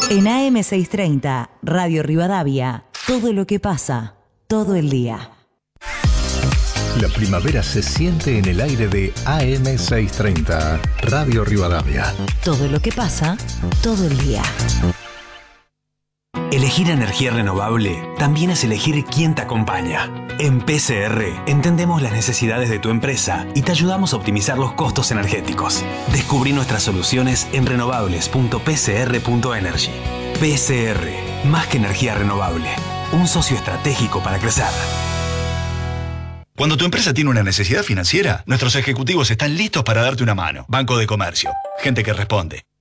En AM630, Radio Rivadavia, todo lo que pasa, todo el día. La primavera se siente en el aire de AM630, Radio Rivadavia. Todo lo que pasa, todo el día. Elegir energía renovable también es elegir quién te acompaña. En PCR entendemos las necesidades de tu empresa y te ayudamos a optimizar los costos energéticos. Descubrí nuestras soluciones en renovables.pcr.energy. PCR, más que energía renovable, un socio estratégico para crecer. Cuando tu empresa tiene una necesidad financiera, nuestros ejecutivos están listos para darte una mano. Banco de Comercio, gente que responde.